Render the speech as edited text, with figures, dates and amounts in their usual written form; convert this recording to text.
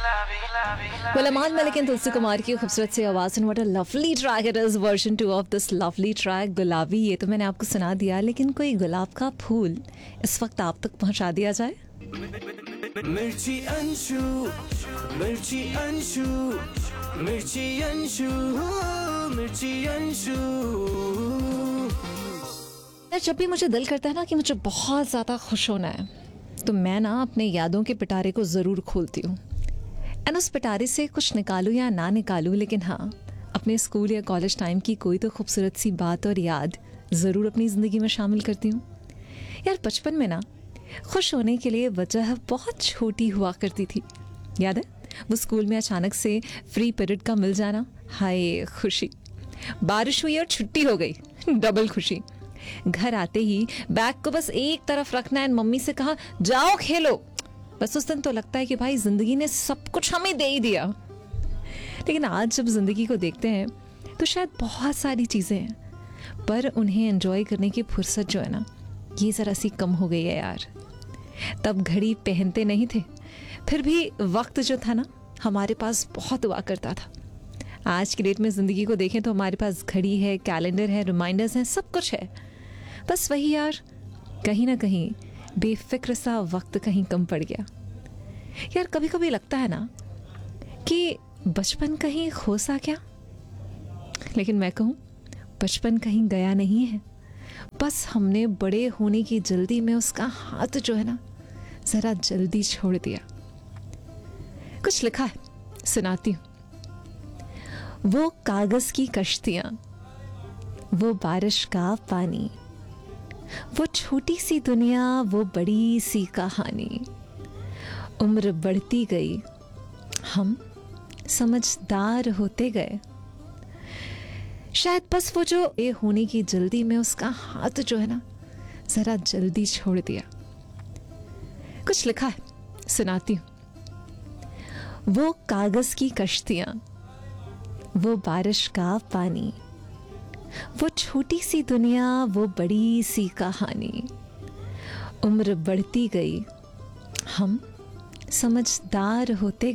Well, Aman Malik and Tulsi Kumar की खूबसूरत सी आवाज़, and what a lovely track it is. Version 2 of this lovely track गुलाबी, ये तो मैंने आपको सुना दिया, लेकिन कोई गुलाब का फूल इस वक्त आप तक पहुंचा दिया जाए। मिर्ची अंशु, मिर्ची अंशु, मिर्ची अंशु, मिर्ची अंशु। जब भी मुझे दिल करता है ना कि मुझे बहुत ज़्यादा खुश होना है, तो मैं ना अपने यादों के पिटारे को ज़रूर खोलती हूँ। एंड उस पिटारे से कुछ निकालूँ या ना निकालूँ, लेकिन हाँ, अपने स्कूल या कॉलेज टाइम की कोई तो खूबसूरत सी बात और याद ज़रूर अपनी ज़िंदगी में शामिल करती हूँ। यार, बचपन में ना खुश होने के लिए वजह बहुत छोटी हुआ करती थी। याद है वो स्कूल में अचानक से फ्री पीरियड का मिल जाना, हाय खुशी। बारिश हुई और छुट्टी हो गई, डबल खुशी। घर आते ही बैग को बस एक तरफ रखना है, मम्मी से कहा जाओ खेलो। बस उस दिन तो लगता है कि भाई जिंदगी ने सब कुछ हमें दे ही दिया। लेकिन आज जब जिंदगी को देखते हैं तो शायद बहुत सारी चीजें हैं, पर उन्हें एंजॉय करने की फुर्सत जो है ना, ये जरा सी कम हो गई है यार। तब घड़ी पहनते नहीं थे, फिर भी वक्त जो था ना हमारे पास बहुत हुआ करता था। आज की डेट में जिंदगी को देखें तो हमारे पास घड़ी है, कैलेंडर है, रिमाइंडर्स हैं, सब कुछ है। बस वही यार, कहीं ना कहीं बेफिक्र सा वक्त कहीं कम पड़ गया। यार, कभी कभी लगता है ना कि बचपन कहीं खो सा क्या, लेकिन मैं कहूँ बचपन कहीं गया नहीं है। बस हमने बड़े होने की जल्दी में उसका हाथ जो है ना जरा जल्दी छोड़ दिया। कुछ लिखा है, सुनाती हूँ। वो कागज की कश्तियां, वो बारिश का पानी, वो छोटी सी दुनिया, वो बड़ी सी कहानी। उम्र बढ़ती गई, हम समझदार होते गए। शायद बस वो जो ए होने की जल्दी में उसका हाथ जो है ना जरा जल्दी छोड़ दिया। कुछ लिखा है, सुनाती हूं। वो कागज की कश्तियां, वो बारिश का पानी, वो छोटी सी दुनिया, वो बड़ी सी कहानी। उम्र बढ़ती गई, हम समझदार होते